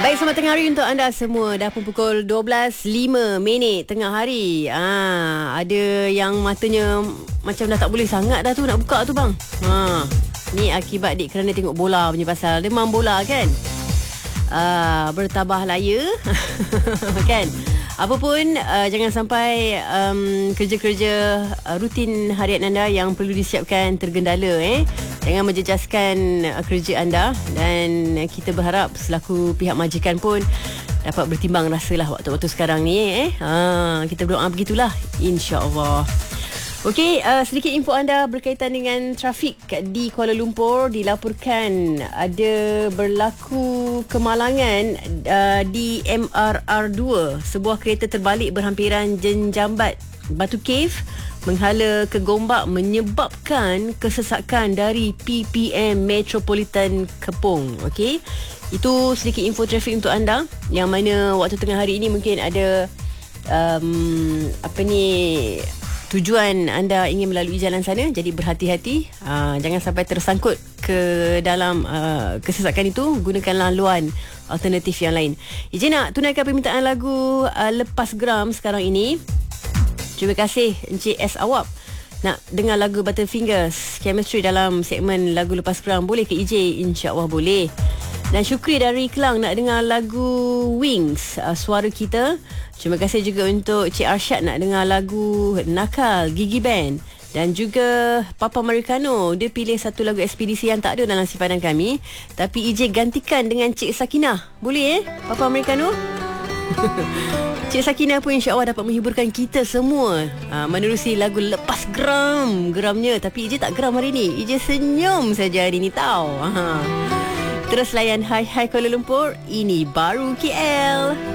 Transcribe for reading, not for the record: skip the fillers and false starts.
Baik, selamat tengah hari untuk anda semua. Dah pun pukul 12.05 tengah hari. Ada yang matanya macam dah tak boleh sangat dah tu nak buka tu bang. Ni akibat dik kerana tengok bola punya pasal. Demam bola kan. Bertabah laya. Kan. Apa pun, jangan sampai kerja-kerja rutin harian anda yang perlu disiapkan tergendala. Jangan menjejaskan kerja anda. Dan kita berharap selaku pihak majikan pun dapat bertimbang rasalah waktu-waktu sekarang ni. Kita berdoa begitulah, insya-Allah. Okey, sedikit info anda berkaitan dengan trafik di Kuala Lumpur. Dilaporkan ada berlaku kemalangan di MRR2. Sebuah kereta terbalik berhampiran Jenjambat Batu Cave menghala ke Gombak menyebabkan kesesakan dari PPM Metropolitan Kepong. Okey, itu sedikit info trafik untuk anda yang mana waktu tengah hari ini mungkin ada tujuan anda ingin melalui jalan sana, jadi berhati-hati. Jangan sampai tersangkut ke dalam kesesakan itu. Gunakanlah laluan alternatif yang lain. Izin nak tunaikan permintaan lagu Lepas Geram sekarang ini. Terima kasih Encik S. Awab. Nak dengar lagu Butterfingers Chemistry dalam segmen lagu Lepas Geram, boleh ke EJ? InsyaAllah boleh. Dan Syukri dari Kelang nak dengar lagu Wings, Suara Kita. Terima kasih juga untuk Cik Arsyad nak dengar lagu Nakal, Gigi Band. Dan juga Papa Americano, dia pilih satu lagu ekspedisi yang tak ada dalam simpanan kami, tapi EJ gantikan dengan Cik Sakinah. Boleh Papa Americano? Cik Sakinah pun insya-Allah dapat menghiburkan kita semua menerusi lagu Lepas Geramnya. Tapi EJ tak geram hari ni, EJ senyum saja hari ni tau. Terus layan Hai Hai Kuala Lumpur, ini baru KL.